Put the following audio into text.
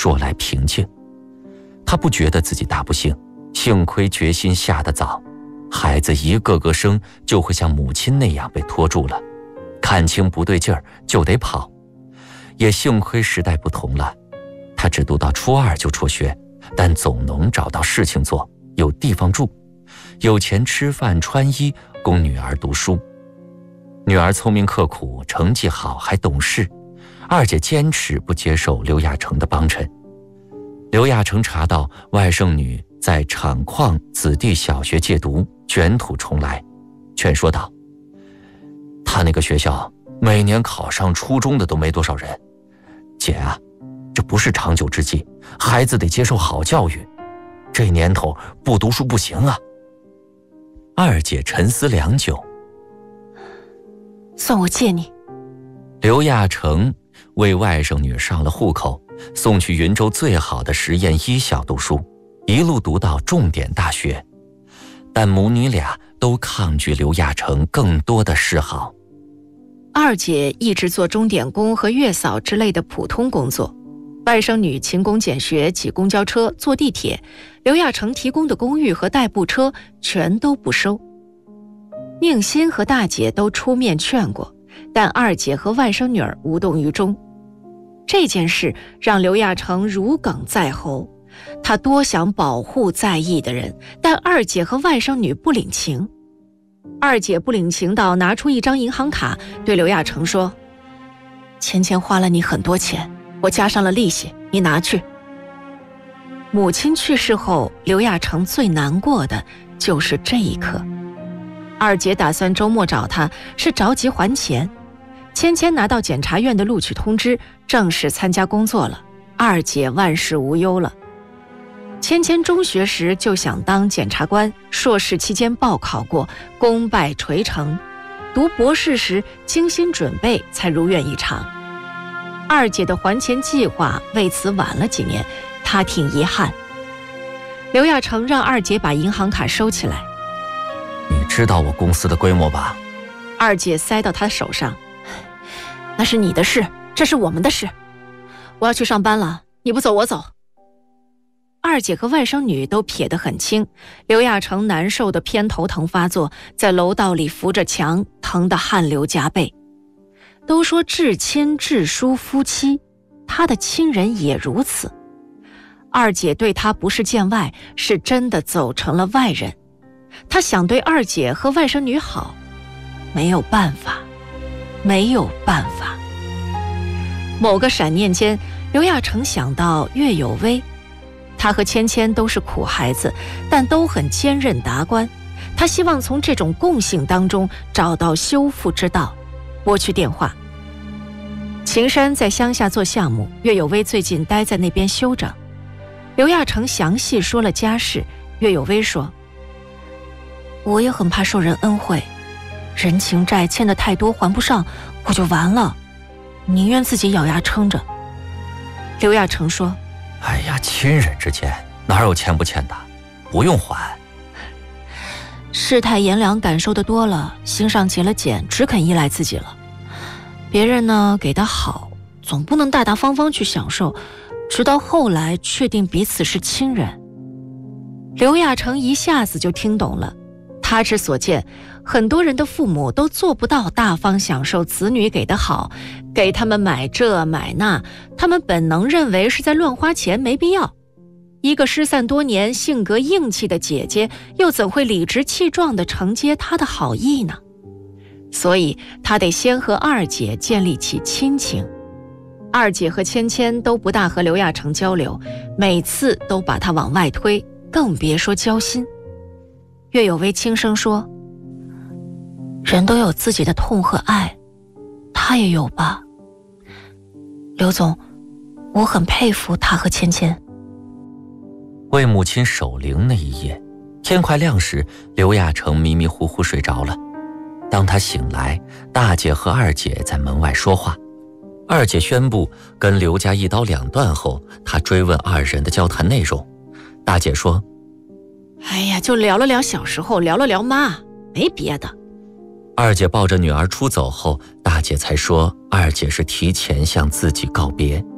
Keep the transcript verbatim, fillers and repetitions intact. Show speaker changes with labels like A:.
A: 说来平静。他不觉得自己大不幸，幸亏决心下得早，孩子一个个生就会像母亲那样被拖住了，看清不对劲儿就得跑。也幸亏时代不同了，他只读到初二就辍学，但总能找到事情做，有地方住，有钱吃饭穿衣，供女儿读书。女儿聪明刻苦，成绩好还懂事，二姐坚持不接受刘亚成的帮衬。刘亚成查到外甥女在厂矿子弟小学借读，卷土重来，劝说道：他那个学校每年考上初中的都没多少人，姐啊，这不是长久之计，孩子得接受好教育，这年头不读书不行啊。二姐沉思良久，
B: 算我借你。
A: 刘亚成为外甥女上了户口，送去云州最好的实验医校读书，一路读到重点大学。但母女俩都抗拒刘亚成更多的示好。
B: 二姐一直做钟点工和月嫂之类的普通工作，外甥女勤工俭学，挤公交车坐地铁，刘亚成提供的公寓和代步车全都不收。宁馨和大姐都出面劝过，但二姐和外甥女儿无动于衷。这件事让刘亚成如鲠在喉，他多想保护在意的人，但二姐和外甥女不领情。二姐不领情到拿出一张银行卡对刘亚成说：芊芊花了你很多钱，我加上了利息，你拿去。母亲去世后，刘亚成最难过的就是这一刻。二姐打算周末找他，是着急还钱。芊芊拿到检察院的录取通知，正式参加工作了，二姐万事无忧了。芊芊中学时就想当检察官，硕士期间报考过，功败垂成。读博士时精心准备，才如愿以偿。二姐的还钱计划为此晚了几年，她挺遗憾。刘亚成让二姐把银行卡收起来。
A: 你知道我公司的规模吧？
B: 二姐塞到他手上。那是你的事，这是我们的事。我要去上班了，你不走我走。二姐和外甥女都撇得很轻，刘亚成难受的偏头疼发作，在楼道里扶着墙，疼得汗流浃背。都说至亲至疏夫妻，他的亲人也如此。二姐对他不是见外，是真的走成了外人。他想对二姐和外甥女好，没有办法，没有办法。某个闪念间，刘亚成想到岳有为。他和芊芊都是苦孩子，但都很坚韧达观。他希望从这种共性当中找到修复之道。拨去电话。秦山在乡下做项目，岳有为最近待在那边休整。刘亚成详细说了家事，岳有为说：我也很怕受人恩惠，人情债欠的太多还不上，我就完了，宁愿自己咬牙撑着。刘亚成说：
A: 哎呀，亲人之间哪有欠不欠的，不用还。为母亲守灵那一夜，天快亮时，刘亚成迷迷糊糊睡着了。当他醒来，大姐和二姐在门外说话。二姐宣布跟刘家一刀两断后，她追问二人的交谈内容。大姐说：
B: 哎呀，就聊了聊小时候，聊了聊妈，没别的。
A: 二姐抱着女儿出走后，大姐才说二姐是提前向自己告别。